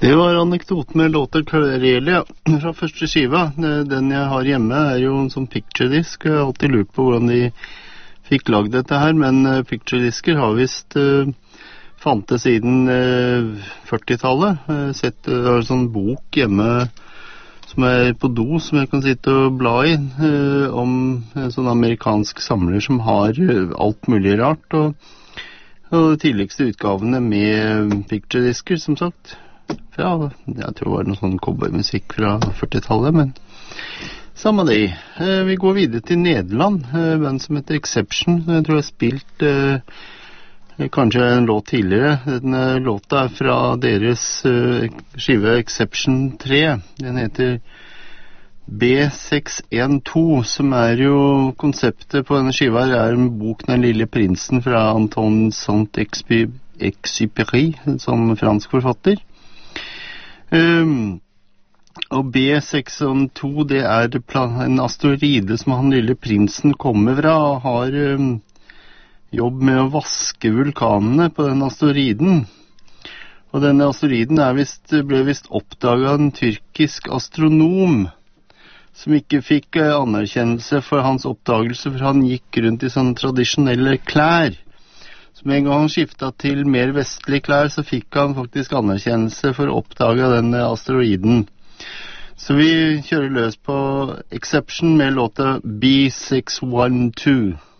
Det var anekdoten med låta Karelia fra første skiva. Den jeg har hjemme er jo en sånn picture-disk. Jeg har alltid lurt på hvordan de fikk lagd dette her, men picture-disker har vist fantes siden 40-tallet. Jeg har en sånn bok hjemme som er på do, som jeg kan sitte og bla i, om en sånn amerikansk samler som har alt mulig rart, og de tidligste utgavene med picture-disker, som sagt. Ja, jeg tror det var noe sånn cowboymusikk fra 40-tallet, men samme det. Vi går videre til Nederland, band som heter Exception. Jeg tror jeg har spilt kanskje en låt tidligere. Denne låta er fra deres skive Exception 3. Den heter B612, som er jo konseptet på denne skiva. Det er en bok Den lille prinsen fra Anton Saint-Exupéry, en sånn fransk forfatter. Og B612, det er en asteroide som han lille prinsen kommer fra, og har jobb med å vaske vulkanene på den asteroiden. Og denne asteroiden ble vist oppdaget av en tyrkisk astronom, som ikke fikk anerkjennelse for hans oppdagelse, for han gikk rundt i sånne tradisjonelle klær. Så med en gang han skiftet til mer vestlige klær, så fikk han faktisk anerkjennelse for å oppdage denne asteroiden. Så vi kjører løs på Exception med låta B612.